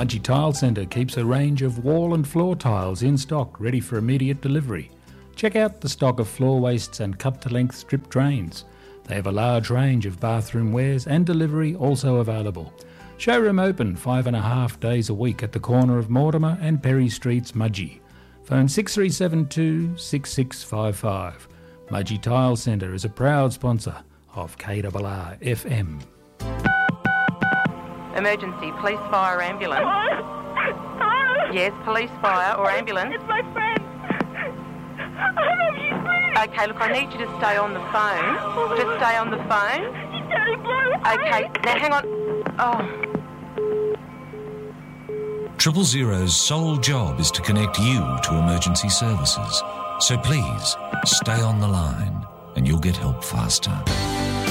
Mudgee Tile Centre keeps a range of wall and floor tiles in stock, ready for immediate delivery. Check out the stock of floor wastes and cut-to-length strip drains. They have a large range of bathroom wares and delivery also available. Showroom open 5.5 days a week at the corner of Mortimer and Perry Streets, Mudgee. Phone 6372 6655. Mudgee Tile Centre is a proud sponsor of KRR FM. Emergency, police, fire, ambulance. Hello? Yes, police, fire or ambulance. It's my friend. I love you, please. Okay, look, I need you to stay on the phone. Just stay on the phone. He's turning blue. Okay, now hang on. Oh. 000's sole job is to connect you to emergency services. So please, stay on the line and you'll get help faster.